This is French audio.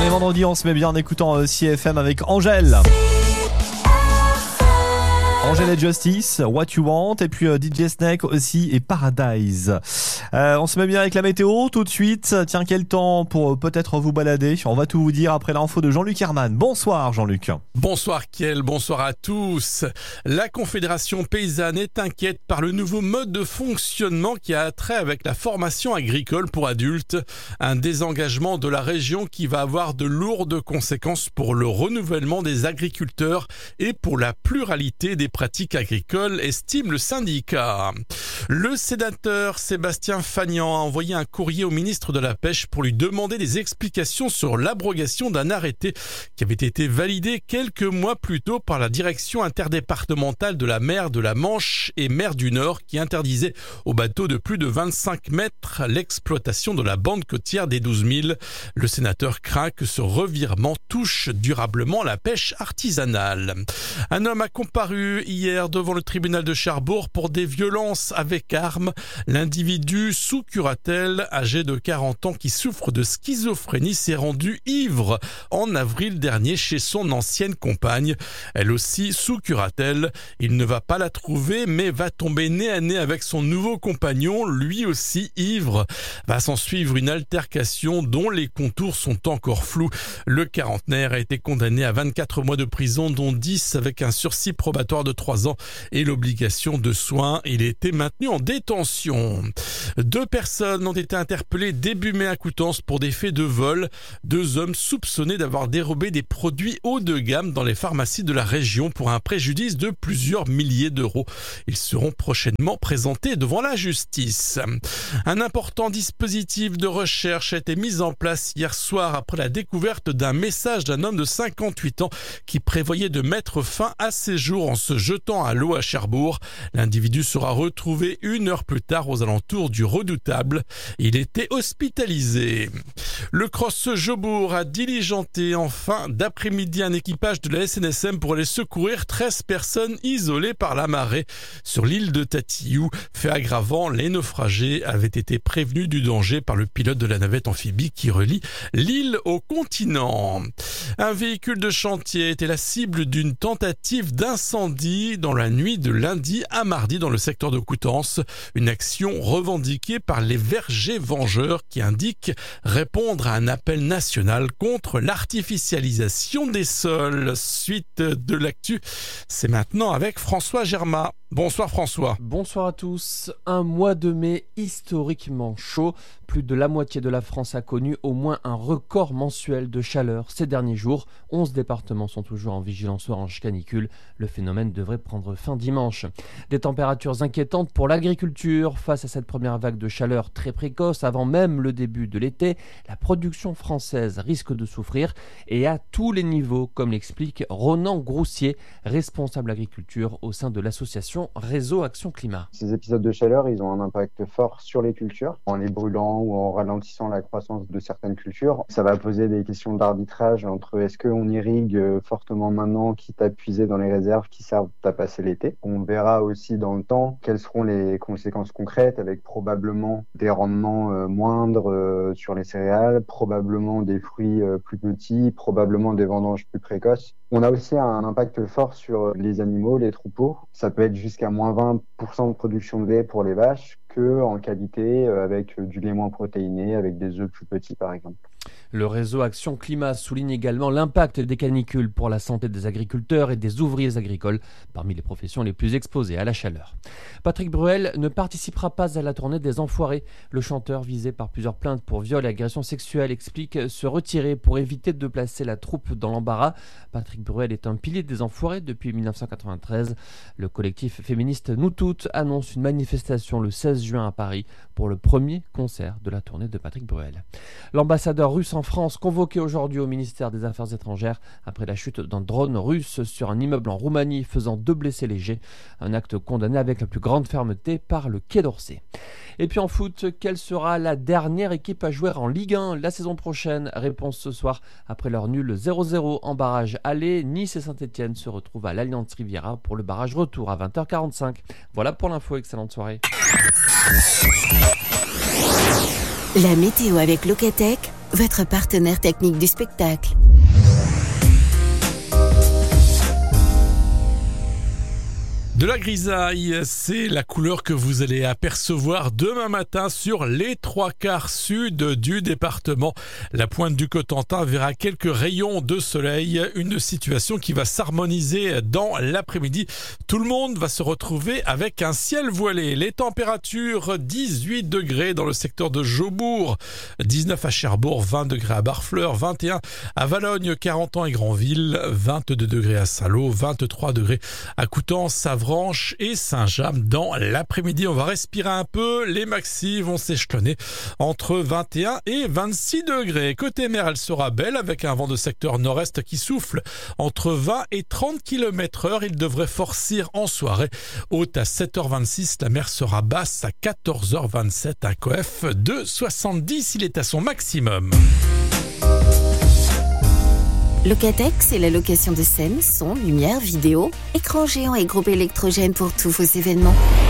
On est vendredi, on se met bien en écoutant CFM avec Angèle. Angèle et Justice, What You Want, et puis DJ Snake aussi et Paradise. On se met bien avec la météo tout de suite. Tiens, quel temps pour peut-être vous balader. On va tout vous dire après l'info de Jean-Luc Herman. Bonsoir Jean-Luc. Bonsoir Kiel, bonsoir à tous. La Confédération paysanne est inquiète par le nouveau mode de fonctionnement qui a trait avec la formation agricole pour adultes. Un désengagement de la région qui va avoir de lourdes conséquences pour le renouvellement des agriculteurs et pour la pluralité des pratiques agricoles, estime le syndicat. Le sénateur Sébastien Fagnan a envoyé un courrier au ministre de la Pêche pour lui demander des explications sur l'abrogation d'un arrêté qui avait été validé quelques mois plus tôt par la direction interdépartementale de la mer de la Manche et mer du Nord qui interdisait aux bateaux de plus de 25 mètres l'exploitation de la bande côtière des 12 000. Le sénateur craint que ce revirement touche durablement la pêche artisanale. Un homme a comparu hier devant le tribunal de Cherbourg pour des violences avec armes. L'individu sous curatelle, âgé de 40 ans, qui souffre de schizophrénie, s'est rendu ivre en avril dernier chez son ancienne compagne. Elle aussi sous curatelle. Il ne va pas la trouver, mais va tomber nez à nez avec son nouveau compagnon, lui aussi ivre. Va s'en suivre une altercation dont les contours sont encore flous. Le quarantenaire a été condamné à 24 mois de prison, dont 10 avec un sursis probatoire de 3 ans et l'obligation de soins. Il était maintenu en détention. 2 personnes ont été interpellées début mai à Coutances pour des faits de vol. 2 hommes soupçonnés d'avoir dérobé des produits haut de gamme dans les pharmacies de la région pour un préjudice de plusieurs milliers d'euros. Ils seront prochainement présentés devant la justice. Un important dispositif de recherche a été mis en place hier soir après la découverte d'un message d'un homme de 58 ans qui prévoyait de mettre fin à ses jours en se jetant à l'eau à Cherbourg. L'individu sera retrouvé 1 heure plus tard aux alentours du Redoutable. Il était hospitalisé. Le Cross Jobourg a diligenté en fin d'après-midi un équipage de la SNSM pour aller secourir 13 personnes isolées par la marée sur l'île de Tatillou. Fait aggravant, les naufragés avaient été prévenus du danger par le pilote de la navette amphibie qui relie l'île au continent. Un véhicule de chantier était la cible d'une tentative d'incendie dans la nuit de lundi à mardi dans le secteur de Coutances. Une action revendiquée par les vergers vengeurs qui indiquent répondre à un appel national contre l'artificialisation des sols. Suite de l'actu, c'est maintenant avec François Germain. Bonsoir François. Bonsoir à tous. Un mois de mai historiquement chaud. Plus de la moitié de la France a connu au moins un record mensuel de chaleur ces derniers jours. 11 départements sont toujours en vigilance orange canicule. Le phénomène devrait prendre fin dimanche. Des températures inquiétantes pour l'agriculture. Face à cette première vague de chaleur très précoce, avant même le début de l'été, la production française risque de souffrir et à tous les niveaux, comme l'explique Ronan Groussier, responsable agriculture au sein de l'association Réseau Action Climat. Ces épisodes de chaleur, ils ont un impact fort sur les cultures, en les brûlant ou en ralentissant la croissance de certaines cultures. Ça va poser des questions d'arbitrage entre est-ce qu'on irrigue fortement maintenant, quitte à puiser dans les réserves qui servent à passer l'été. On verra aussi dans le temps quelles seront les conséquences concrètes, avec probablement des rendements moindres sur les céréales, probablement des fruits plus petits, probablement des vendanges plus précoces. On a aussi un impact fort sur les animaux, les troupeaux. Ça peut être jusqu'à moins 20% de production de lait pour les vaches que en qualité avec du lait moins protéiné, avec des œufs plus petits par exemple. Le réseau Action Climat souligne également l'impact des canicules pour la santé des agriculteurs et des ouvriers agricoles, parmi les professions les plus exposées à la chaleur. Patrick Bruel ne participera pas à la tournée des Enfoirés. Le chanteur, visé par plusieurs plaintes pour viol et agression sexuelle, explique se retirer pour éviter de placer la troupe dans l'embarras. Patrick Bruel est un pilier des Enfoirés depuis 1993. Le collectif féministe Nous Toutes annonce une manifestation le 16 juin à Paris pour le premier concert de la tournée de Patrick Bruel. L'ambassadeur russe en France, convoqué aujourd'hui au ministère des Affaires étrangères après la chute d'un drone russe sur un immeuble en Roumanie faisant 2 blessés légers. Un acte condamné avec la plus grande fermeté par le Quai d'Orsay. Et puis en foot, quelle sera la dernière équipe à jouer en Ligue 1 la saison prochaine? Réponse ce soir après leur nul 0-0 en barrage aller. Nice et Saint-Etienne se retrouvent à l'Allianz Riviera pour le barrage retour à 20h45. Voilà pour l'info, excellente soirée. La météo avec Locatec, votre partenaire technique du spectacle. De la grisaille, c'est la couleur que vous allez apercevoir demain matin sur les 3/4 sud du département. La pointe du Cotentin verra quelques rayons de soleil, une situation qui va s'harmoniser dans l'après-midi. Tout le monde va se retrouver avec un ciel voilé. Les températures 18 degrés dans le secteur de Jaubourg, 19 à Cherbourg, 20 degrés à Barfleur, 21 à Valognes, Carentan et Granville, 22 degrés à Saint-Lô, 23 degrés à Coutances, Savran et Saint-James. Dans l'après-midi, on va respirer un peu. Les maxis vont s'échelonner entre 21 et 26 degrés. Côté mer, elle sera belle avec un vent de secteur nord-est qui souffle entre 20 et 30 km/h. Il devrait forcir en soirée. Haute à 7h26, la mer sera basse à 14h27. Un coef de 70, il est à son maximum. Locatex, c'est la location de scène, son, lumière, vidéo, écran géant et groupe électrogène pour tous vos événements.